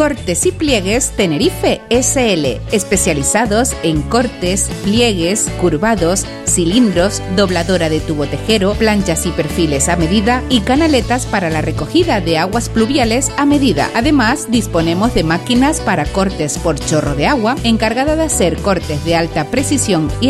Cortes y Pliegues Tenerife SL, especializados en cortes, pliegues, curvados, cilindros, dobladora de tubo tejero, planchas y perfiles a medida y canaletas para la recogida de aguas pluviales a medida. Además, disponemos de máquinas para cortes por chorro de agua, encargada de hacer cortes de alta precisión y